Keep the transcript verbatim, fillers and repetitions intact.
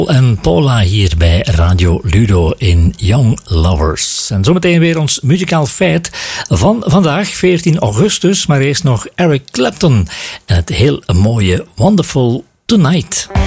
En Paula hier bij Radio Ludo in Young Lovers. En zometeen weer ons muzikaal feit van vandaag, veertien augustus. Maar eerst nog Eric Clapton en het heel mooie Wonderful Tonight.